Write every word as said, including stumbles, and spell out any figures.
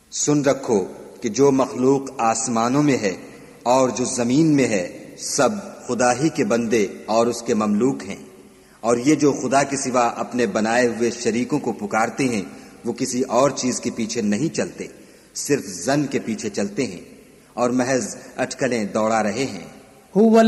सुन रखो कि जो मखलूक आसमानों में है और जो जमीन में है सब खुदा ही के बंदे और उसके ममलूक हैं। और ये जो खुदा के सिवा अपने बनाए हुए शरीकों को पुकारते हैं वो किसी और चीज के पीछे नहीं चलते, सिर्फ जन के पीछे चलते हैं और महज अटकलें दौड़ा रहे हैं।